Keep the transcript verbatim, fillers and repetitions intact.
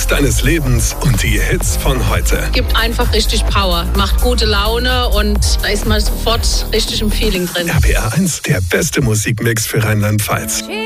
Songs deines Lebens und die Hits von heute. Gibt einfach richtig Power, macht gute Laune und da ist man sofort richtig im Feeling drin. R P R eins, der beste Musikmix für Rheinland-Pfalz.